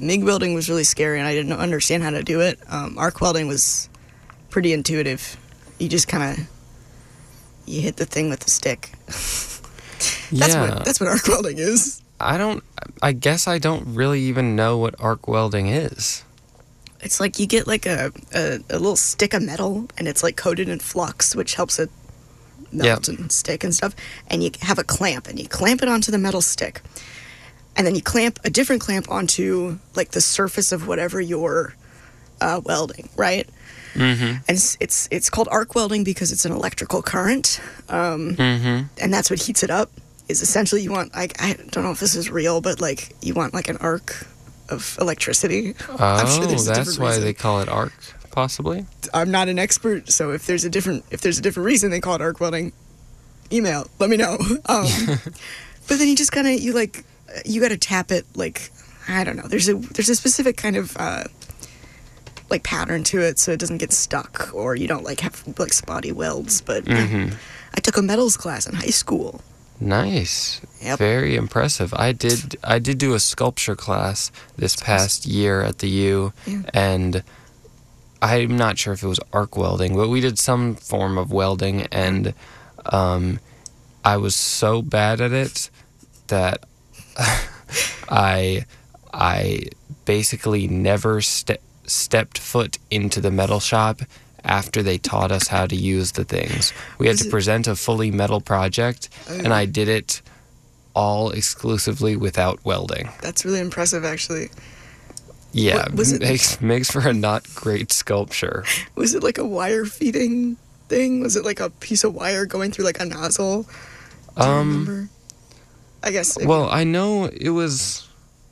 MIG welding was really scary, and I didn't understand how to do it. Arc welding was pretty intuitive. You just kind of you hit the thing with the stick. That's what arc welding is. I guess I don't really even know what arc welding is. It's like you get like a little stick of metal, and it's like coated in flux, which helps it melt and stick and stuff. And you have a clamp, and you clamp it onto the metal stick. And then you clamp a different clamp onto like the surface of whatever you're welding, right? Mm-hmm. And it's called arc welding because it's an electrical current. And that's what heats it up. Is essentially you want, like, I don't know if this is real, but like you want like an arc of electricity. Oh, I'm sure there's a that's why reason. they call it arc, possibly. I'm not an expert, so if there's a different reason they call it arc welding, email, let me know. But then you just kind of you got to tap it, like, I don't know. There's a specific kind of like pattern to it, so it doesn't get stuck, or you don't like have like spotty welds. But I took a metals class in high school. Nice. Yep. Very impressive. I did do a sculpture class this past year at the U, and I'm not sure if it was arc welding, but we did some form of welding, and I was so bad at it that I basically never stepped foot into the metal shop after they taught us how to use the things. We had to present a fully metal project, and I did it all exclusively without welding. That's really impressive, actually. Yeah, makes for a not great sculpture. Was it like a wire feeding thing? Was it like a piece of wire going through like a nozzle? Do you remember? I guess. Well, I know it was.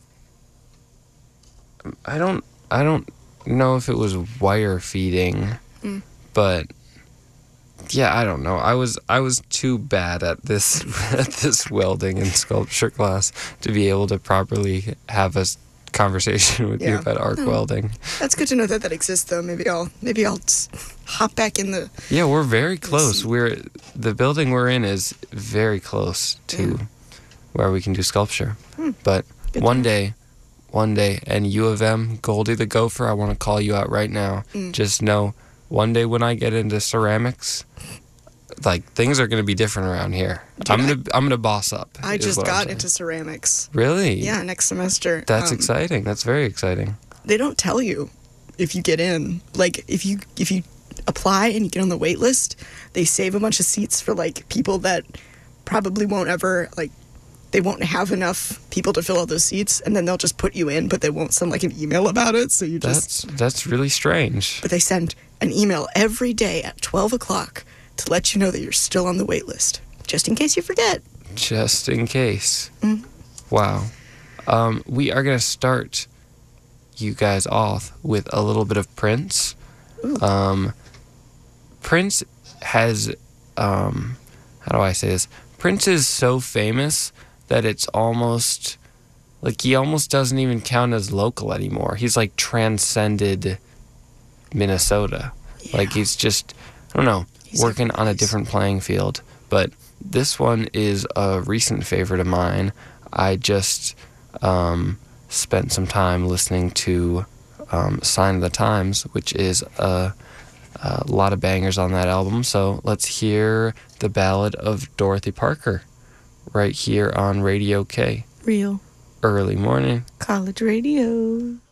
I don't know if it was wire feeding, but yeah, I don't know. I was too bad at this welding and sculpture class to be able to properly have a conversation with you about arc welding. That's good to know that exists, though. Maybe I'll just hop back in the. Yeah, we're very close. The building we're in is very close to where we can do sculpture. But one day, and U of M, Goldie the Gopher, I want to call you out right now. Just know, one day when I get into ceramics, like, things are going to be different around here. Dude, I'm gonna boss up. I just got into ceramics. Really? Yeah, next semester. That's exciting. That's very exciting. They don't tell you if you get in. Like, if you apply and you get on the wait list, they save a bunch of seats for like people that probably won't ever, like, they won't have enough people to fill out those seats, and then they'll just put you in, but they won't send like an email about it. So you just that's really strange. But they send an email every day at 12 o'clock to let you know that you're still on the wait list, just in case you forget. Just in case. Wow. We are gonna start you guys off with a little bit of Prince. Prince has how do I say this? Prince is so famous that it's almost like he almost doesn't even count as local anymore. He's like transcended Minnesota. Yeah. Like he's just, I don't know, working on a different playing field. But this one is a recent favorite of mine. I just spent some time listening to Sign of the Times, which is a lot of bangers on that album. So let's hear the Ballad of Dorothy Parker right here on Radio K. Real. Early morning. College radio.